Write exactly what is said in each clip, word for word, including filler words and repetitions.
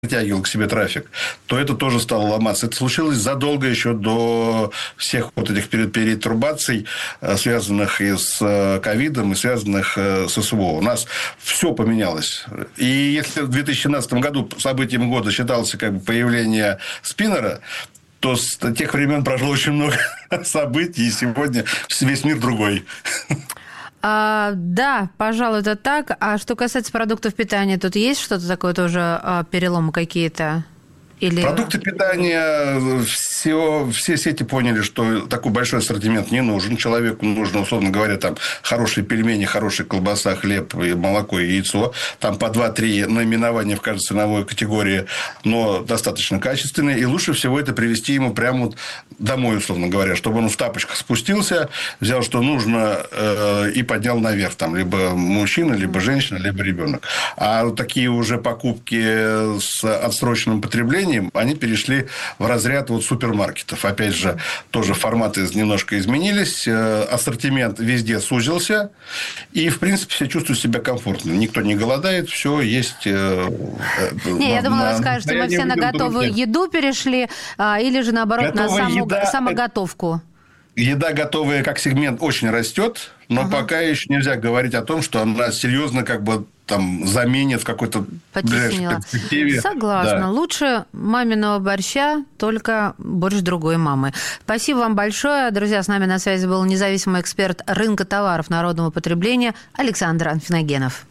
притягивал к себе трафик, то это тоже стало ломаться. Это случилось задолго еще до всех вот этих перетрубаций, связанных и с ковидом, и связанных с СВО. У нас все поменялось. И если в две тысячи семнадцатом году событием года считалось как бы появление спиннера, то с тех времен прошло очень много событий, и сегодня весь мир другой. А, да, пожалуй, это так. А что касается продуктов питания, тут есть что-то такое тоже, а, переломы какие-то? Или... Продукты питания, все, все сети поняли, что такой большой ассортимент не нужен. Человеку нужно, условно говоря, там хорошие пельмени, хорошая колбаса, хлеб, молоко и яйцо. Там по два-три наименования в каждой ценовой категории, но достаточно качественные. И лучше всего это привезти ему прямо домой, условно говоря, чтобы он в тапочках спустился, взял, что нужно, э, и поднял наверх. Там либо мужчина, либо женщина, либо ребенок. А такие уже покупки с отсроченным потреблением, они перешли в разряд вот супермаркетов. Опять же, тоже форматы немножко изменились, ассортимент везде сузился, и, в принципе, все чувствуют себя комфортно. Никто не голодает, все есть. Не, на, я думала, вы скажете, что мы все на готовую трудности. Еду перешли, или же, наоборот, готовая на саму, еда... самоготовку. Еда готовая как сегмент очень растет, но ага. пока еще нельзя говорить о том, что она серьезно как бы там заменит в какой-то ближайшей перспективе. Согласна. Да. Лучше маминого борща, только борщ другой мамы. Спасибо вам большое. Друзья, с нами на связи был независимый эксперт рынка товаров народного потребления Александр Анфиногенов.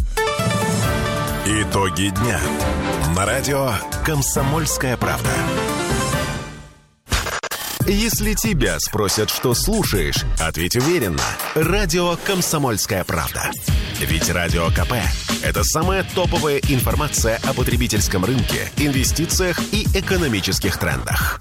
Итоги дня. На радио «Комсомольская правда». Если тебя спросят, что слушаешь, ответь уверенно. Радио «Комсомольская правда». Ведь Радио КП – это самая топовая информация о потребительском рынке, инвестициях и экономических трендах.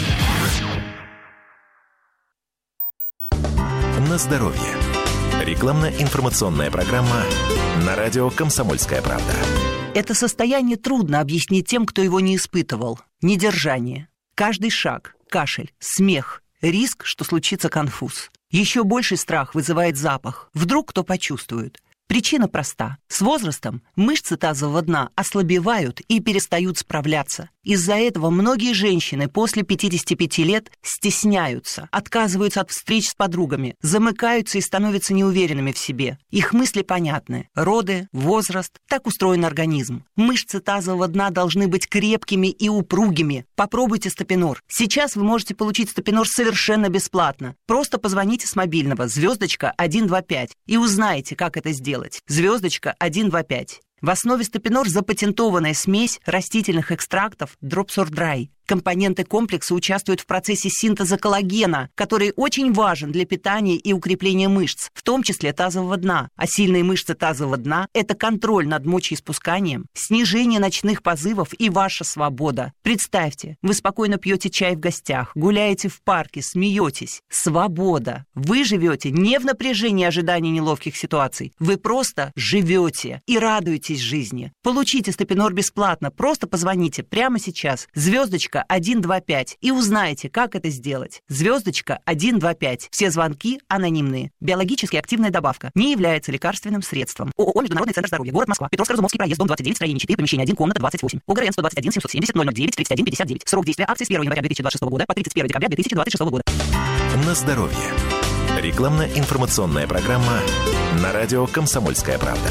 На здоровье. Рекламно-информационная программа на радио «Комсомольская правда». Это состояние трудно объяснить тем, кто его не испытывал. Недержание. Каждый шаг. Кашель, смех, риск, что случится конфуз. Еще больший страх вызывает запах. Вдруг кто почувствует. Причина проста. С возрастом мышцы тазового дна ослабевают и перестают справляться. Из-за этого многие женщины после пятидесяти пяти лет стесняются, отказываются от встреч с подругами, замыкаются и становятся неуверенными в себе. Их мысли понятны. Роды, возраст, так устроен организм. Мышцы тазового дна должны быть крепкими и упругими. Попробуйте Стопинор. Сейчас вы можете получить Стопинор совершенно бесплатно. Просто позвоните с мобильного звездочка один два пять и узнаете, как это сделать. Звездочка один два пять. В основе Стопинор запатентованная смесь растительных экстрактов Dropsor-Dry. Компоненты комплекса участвуют в процессе синтеза коллагена, который очень важен для питания и укрепления мышц, в том числе тазового дна. А сильные мышцы тазового дна – это контроль над мочеиспусканием, снижение ночных позывов и ваша свобода. Представьте, вы спокойно пьете чай в гостях, гуляете в парке, смеетесь. Свобода. Вы живете не в напряжении ожидания неловких ситуаций. Вы просто живете и радуетесь жизни. Получите Стопинор бесплатно. Просто позвоните прямо сейчас. Звездочка один два пять и узнаете, как это сделать. Звездочка один два пять. Все звонки анонимные. Биологически активная добавка. Не является лекарственным средством. ООО «Международный центр здоровья». Город Москва. Петровско-Разумовский проезд, дом двадцать девять, строение четыре, помещение один, комната двадцать восемь. ОГРН сто двадцать один семьсот семьдесят ноль ноль девять тридцать один пятьдесят девять. Срок действия акции с первого января две тысячи двадцать шестого года по тридцать первого декабря две тысячи двадцать шестого года. На здоровье. Рекламно-информационная программа на радио «Комсомольская правда».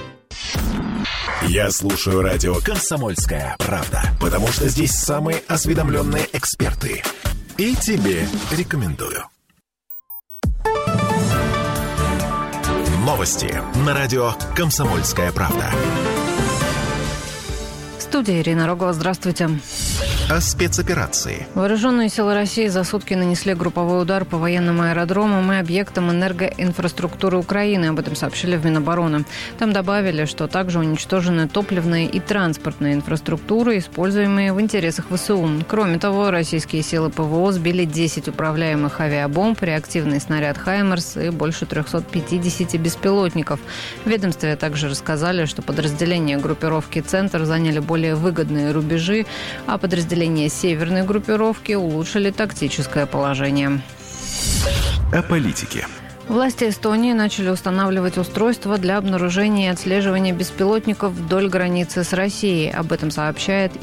Я слушаю радио «Комсомольская правда», потому что здесь самые осведомленные эксперты. И тебе рекомендую. Новости на радио «Комсомольская правда». Студия Ирина Рогова. Здравствуйте. О спецоперации. Вооруженные силы России за сутки нанесли групповой удар по военным аэродромам и объектам энергоинфраструктуры Украины. Об этом сообщили в Минобороны. Там добавили, что также уничтожены топливная и транспортная инфраструктура, используемые в интересах ВСУ. Кроме того, российские силы ПВО сбили десять управляемых авиабомб, реактивный снаряд «Хаймерс» и больше триста пятьдесят беспилотников. В ведомстве также рассказали, что подразделения группировки «Центр» заняли более выгодные рубежи, а подразделения северной группировки улучшили тактическое положение. О политике. Власти Эстонии начали устанавливать устройства для обнаружения и отслеживания беспилотников вдоль границы с Россией. Об этом сообщает